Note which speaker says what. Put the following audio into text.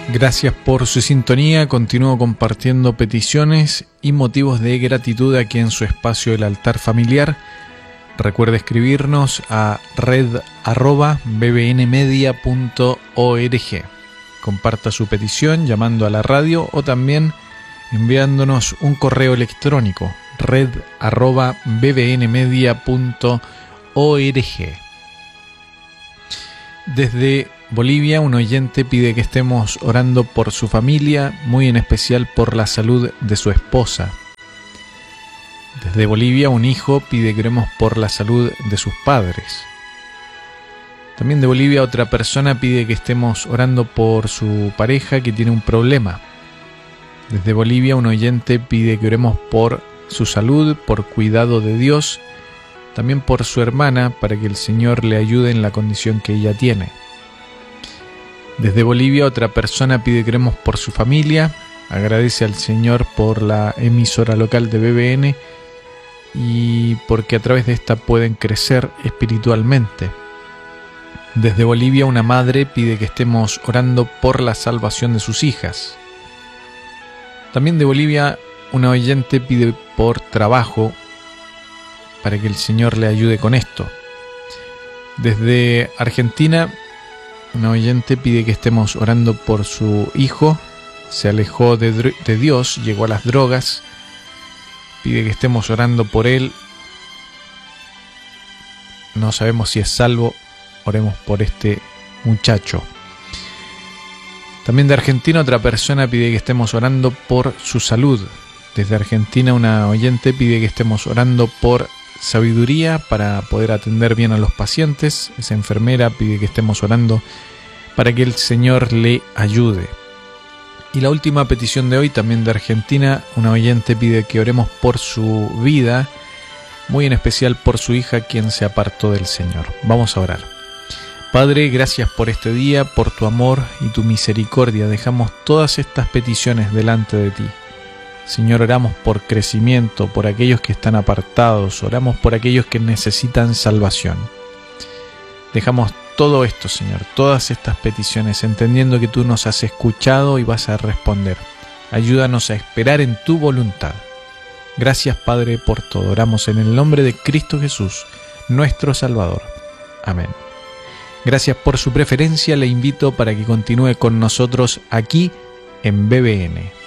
Speaker 1: Gracias por su sintonía. Continúo compartiendo peticiones y motivos de gratitud aquí en su espacio El Altar Familiar. Recuerde escribirnos a red@bbnmedia.org. Comparta su petición llamando a la radio o también enviándonos un correo electrónico red@bbnmedia.org. Desde Bolivia, un oyente pide que estemos orando por su familia, muy en especial por la salud de su esposa. Desde Bolivia, un hijo pide que oremos por la salud de sus padres. También de Bolivia, otra persona pide que estemos orando por su pareja que tiene un problema. Desde Bolivia, un oyente pide que oremos por su salud, por cuidado de Dios, también por su hermana, para que el Señor le ayude en la condición que ella tiene. Desde Bolivia, otra persona pide que oremos por su familia, agradece al Señor por la emisora local de BBN y porque a través de esta pueden crecer espiritualmente. Desde Bolivia, una madre pide que estemos orando por la salvación de sus hijas. También de Bolivia, una oyente pide por trabajo para que el Señor le ayude con esto. Desde Argentina, una oyente pide que estemos orando por su hijo. Se alejó de Dios, llegó a las drogas. Pide que estemos orando por él. No sabemos si es salvo. Oremos por este muchacho. También de Argentina, otra persona pide que estemos orando por su salud. Desde Argentina, una oyente pide que estemos orando por sabiduría para poder atender bien a los pacientes. Esa enfermera pide que estemos orando para que el Señor le ayude. Y la última petición de hoy, también de Argentina, una oyente pide que oremos por su vida, muy en especial por su hija, quien se apartó del Señor. Vamos a orar. Padre, gracias por este día, por tu amor y tu misericordia. Dejamos todas estas peticiones delante de ti. Señor, oramos por crecimiento, por aquellos que están apartados, oramos por aquellos que necesitan salvación. Dejamos todo esto, Señor, todas estas peticiones, entendiendo que tú nos has escuchado y vas a responder. Ayúdanos a esperar en tu voluntad. Gracias, Padre, por todo. Oramos en el nombre de Cristo Jesús, nuestro Salvador. Amén. Gracias por su preferencia. Le invito para que continúe con nosotros aquí en BBN.